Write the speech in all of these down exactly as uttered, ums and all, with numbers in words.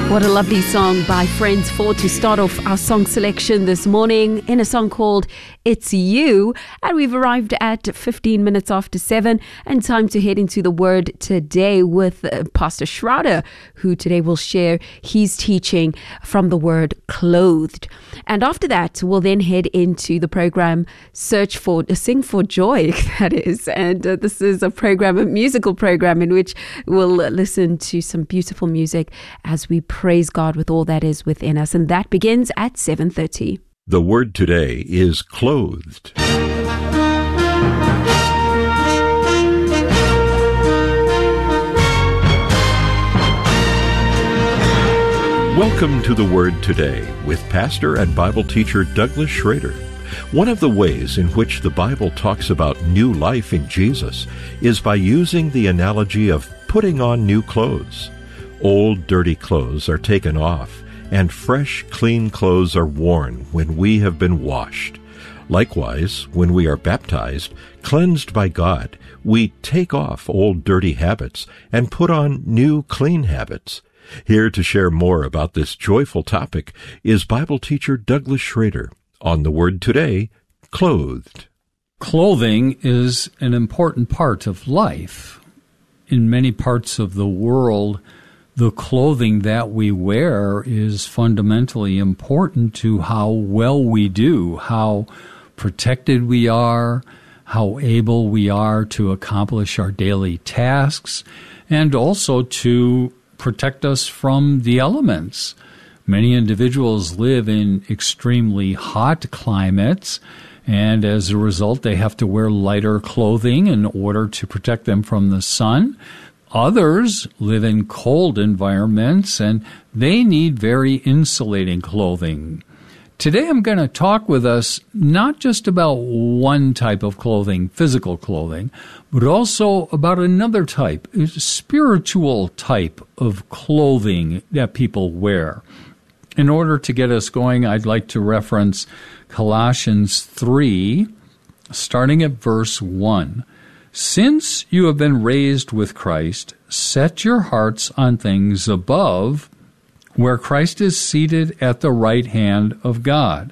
What a lovely song by Friends four to start off our song selection this morning in a song called It's You. And we've arrived at fifteen minutes after seven and time to head into the Word today with uh, Pastor Schrader, who today will share his teaching from the word clothed. And after that, we'll then head into the program Search for, uh, Sing for Joy, that is. And uh, this is a program, a musical program in which we'll uh, listen to some beautiful music as we praise God with all that is within us. And that begins at seven thirty. The word today is clothed. Welcome to the Word Today with pastor and Bible teacher Douglas Schrader. One of the ways in which the Bible talks about new life in Jesus is by using the analogy of putting on new clothes. Old, dirty clothes are taken off, and fresh, clean clothes are worn when we have been washed. Likewise, when we are baptized, cleansed by God, we take off old, dirty habits and put on new, clean habits. Here to share more about this joyful topic is Bible teacher Douglas Schrader on the Word Today, Clothed. Clothing is an important part of life. In many parts of the world, the clothing that we wear is fundamentally important to how well we do, how protected we are, how able we are to accomplish our daily tasks, and also to protect us from the elements. Many individuals live in extremely hot climates, and as a result, they have to wear lighter clothing in order to protect them from the sun. Others live in cold environments, and they need very insulating clothing. Today I'm going to talk with us not just about one type of clothing, physical clothing, but also about another type, a spiritual type of clothing that people wear. In order to get us going, I'd like to reference Colossians three, starting at verse one. Since you have been raised with Christ, set your hearts on things above, where Christ is seated at the right hand of God.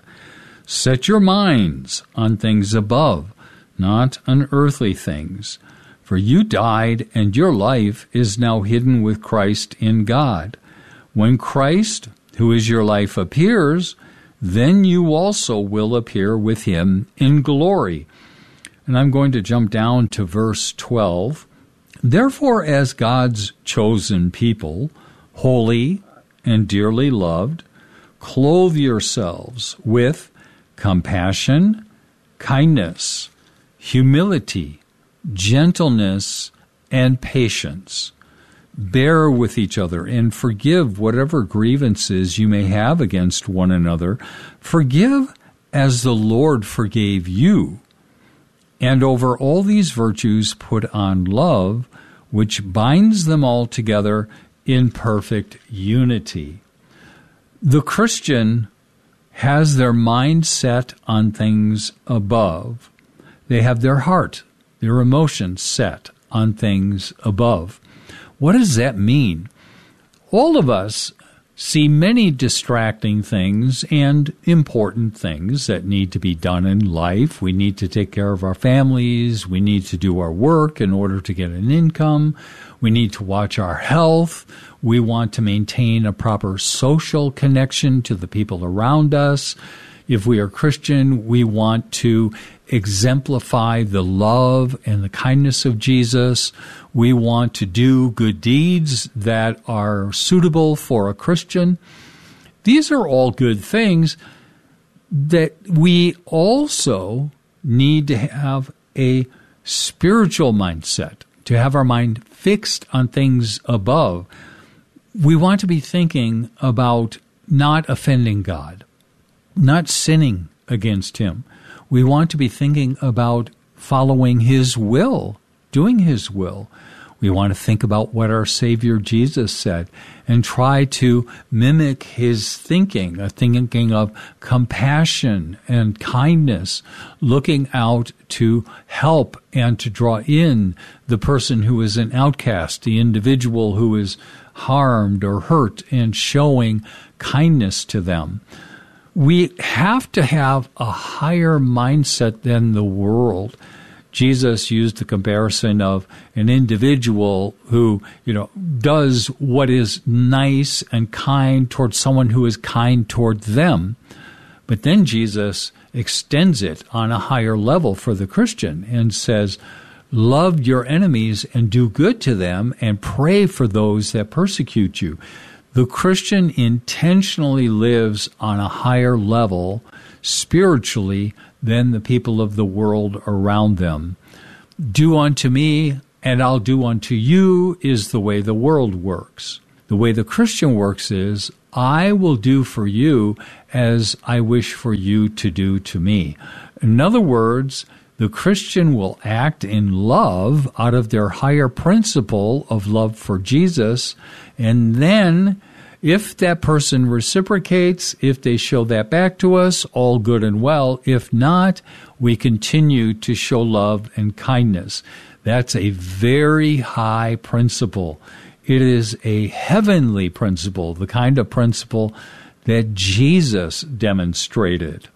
Set your minds on things above, not on earthly things. For you died, and your life is now hidden with Christ in God. When Christ, who is your life, appears, then you also will appear with him in glory. And I'm going to jump down to verse twelve. Therefore, as God's chosen people, holy and dearly loved, clothe yourselves with compassion, kindness, humility, gentleness, and patience. Bear with each other and forgive whatever grievances you may have against one another. Forgive as the Lord forgave you. And over all these virtues put on love, which binds them all together in perfect unity. The Christian has their mind set on things above. They have their heart, their emotions set on things above. What does that mean? All of us see many distracting things and important things that need to be done in life. We need to take care of our families. We need to do our work in order to get an income. We need to watch our health. We want to maintain a proper social connection to the people around us. If we are Christian, we want to exemplify the love and the kindness of Jesus. We want to do good deeds that are suitable for a Christian. These are all good things that we also need to have a spiritual mindset, to have our mind fixed on things above. We want to be thinking about not offending God, not sinning against him. We want to be thinking about following his will, doing his will. We want to think about what our Savior Jesus said and try to mimic his thinking, a thinking of compassion and kindness, looking out to help and to draw in the person who is an outcast, the individual who is harmed or hurt and showing kindness to them. We have to have a higher mindset than the world. Jesus used the comparison of an individual who, you know, does what is nice and kind towards someone who is kind toward them. But then Jesus extends it on a higher level for the Christian and says, love your enemies and do good to them and pray for those that persecute you. The Christian intentionally lives on a higher level spiritually than the people of the world around them. Do unto me, and I'll do unto you is the way the world works. The way the Christian works is, I will do for you as I wish for you to do to me. In other words, the Christian will act in love out of their higher principle of love for Jesus, and then if that person reciprocates, if they show that back to us, all good and well. If not, we continue to show love and kindness. That's a very high principle. It is a heavenly principle, the kind of principle that Jesus demonstrated.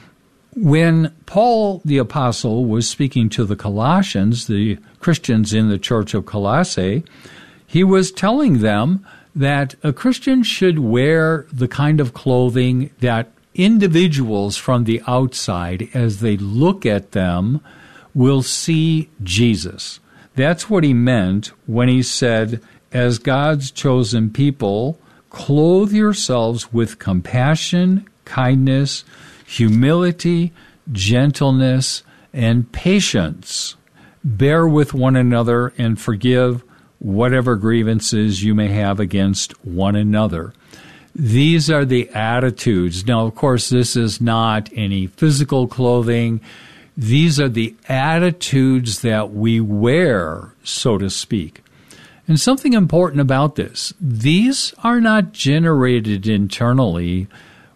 When Paul the Apostle was speaking to the Colossians, the Christians in the church of Colossae, he was telling them that a Christian should wear the kind of clothing that individuals from the outside, as they look at them, will see Jesus. That's what he meant when he said, as God's chosen people, clothe yourselves with compassion, kindness, humility, gentleness, and patience. Bear with one another and forgive whatever grievances you may have against one another. These are the attitudes. Now, of course, this is not any physical clothing. These are the attitudes that we wear, so to speak. And something important about this, these are not generated internally.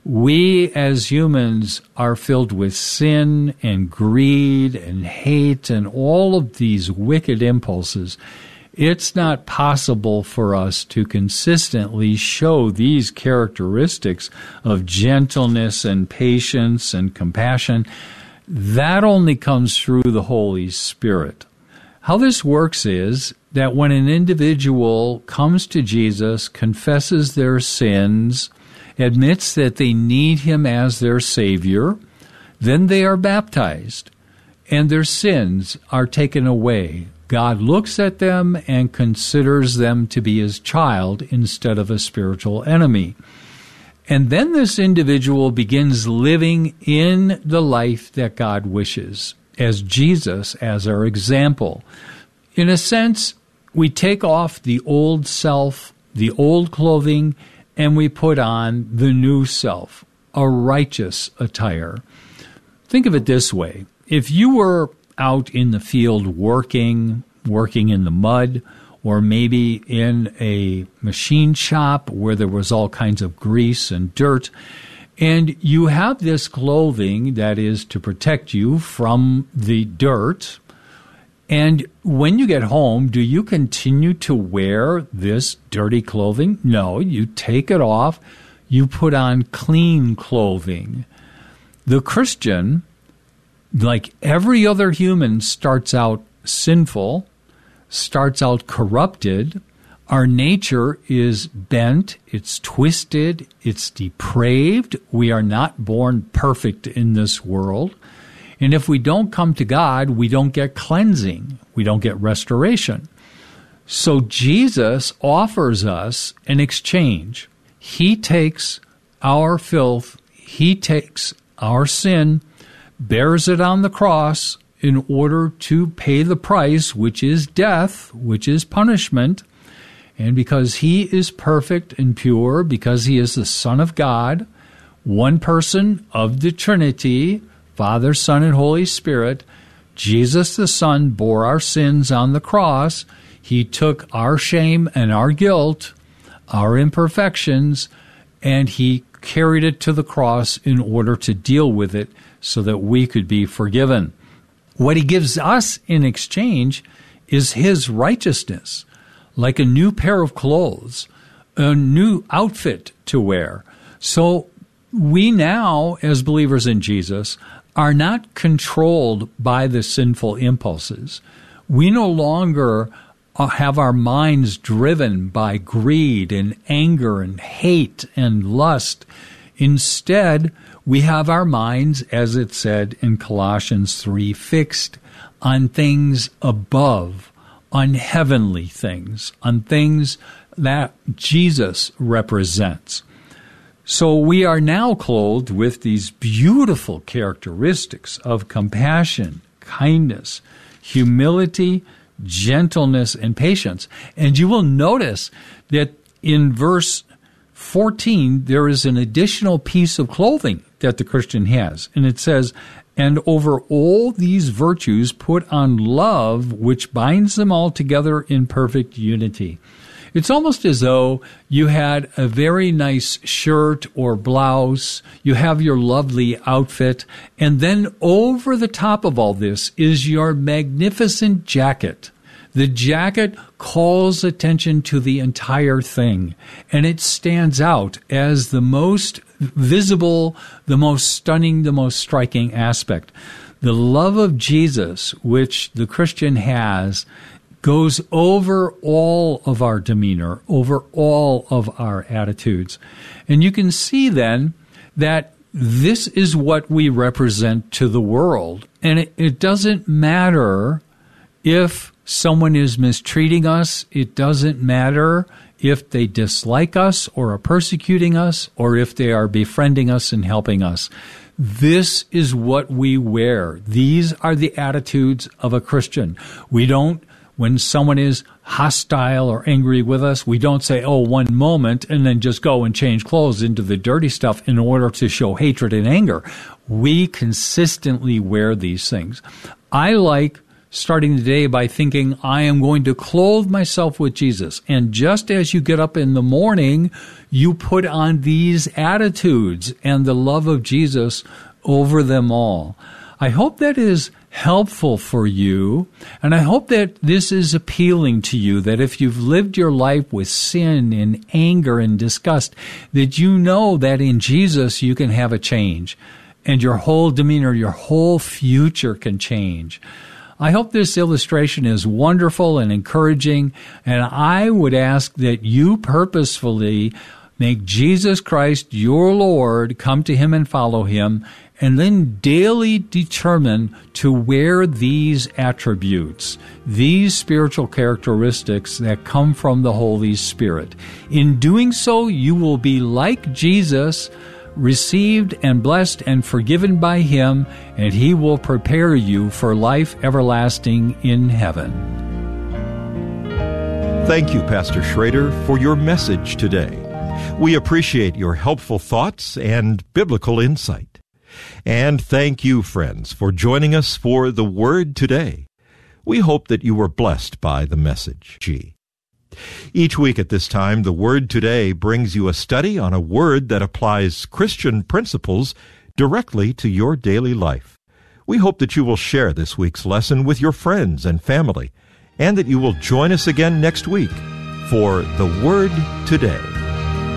We as humans are filled with sin and greed and hate and all of these wicked impulses. It's not possible for us to consistently show these characteristics of gentleness and patience and compassion. That only comes through the Holy Spirit. How this works is that when an individual comes to Jesus, confesses their sins, admits that they need him as their Savior, then they are baptized, and their sins are taken away. God looks at them and considers them to be his child instead of a spiritual enemy. And then this individual begins living in the life that God wishes, as Jesus as our example. In a sense, we take off the old self, the old clothing, and we put on the new self, a righteous attire. Think of it this way. If you were out in the field working, working in the mud, or maybe in a machine shop where there was all kinds of grease and dirt, and you have this clothing that is to protect you from the dirt, and when you get home, do you continue to wear this dirty clothing? No, you take it off, you put on clean clothing. The Christian, like every other human, starts out sinful, starts out corrupted. Our nature is bent, it's twisted, it's depraved. We are not born perfect in this world. And if we don't come to God, we don't get cleansing. We don't get restoration. So Jesus offers us an exchange. He takes our filth, he takes our sin, bears it on the cross in order to pay the price, which is death, which is punishment. And because he is perfect and pure, because he is the Son of God, one person of the Trinity, Father, Son, and Holy Spirit, Jesus the Son bore our sins on the cross. He took our shame and our guilt, our imperfections, and he carried it to the cross in order to deal with it so that we could be forgiven. What he gives us in exchange is his righteousness, like a new pair of clothes. a new outfit to wear. So we now, as believers in Jesus, are not controlled by the sinful impulses. We no longer have our minds driven by greed and anger and hate and lust. Instead, we have our minds, as it said in Colossians three, fixed on things above, on heavenly things, on things that Jesus represents. So we are now clothed with these beautiful characteristics of compassion, kindness, humility, gentleness, and patience. And you will notice that in verse fourteen, there is an additional piece of clothing that the Christian has. And it says, "And over all these virtues put on love, which binds them all together in perfect unity." It's almost as though you had a very nice shirt or blouse, you have your lovely outfit, and then over the top of all this is your magnificent jacket. The jacket calls attention to the entire thing, and it stands out as the most visible, the most stunning, the most striking aspect. The love of Jesus, which the Christian has, goes over all of our demeanor, over all of our attitudes. And you can see then that this is what we represent to the world. And it, it doesn't matter if someone is mistreating us. It doesn't matter if they dislike us or are persecuting us or if they are befriending us and helping us. This is what we wear. These are the attitudes of a Christian. We don't When someone is hostile or angry with us, we don't say, oh, one moment, and then just go and change clothes into the dirty stuff in order to show hatred and anger. We consistently wear these things. I like starting the day by thinking, I am going to clothe myself with Jesus. And just as you get up in the morning, you put on these attitudes and the love of Jesus over them all. I hope that is helpful for you, and I hope that this is appealing to you, that if you've lived your life with sin and anger and disgust, that you know that in Jesus you can have a change, and your whole demeanor, your whole future can change. I hope this illustration is wonderful and encouraging, and I would ask that you purposefully make Jesus Christ your Lord, come to Him and follow Him, and then daily determine to wear these attributes, these spiritual characteristics that come from the Holy Spirit. In doing so, you will be like Jesus, received and blessed and forgiven by Him, and He will prepare you for life everlasting in heaven. Thank you, Pastor Schrader, for your message today. We appreciate your helpful thoughts and biblical insight. And thank you, friends, for joining us for The Word Today. We hope that you were blessed by the message. Each week at this time, The Word Today brings you a study on a word that applies Christian principles directly to your daily life. We hope that you will share this week's lesson with your friends and family, and that you will join us again next week for The Word Today.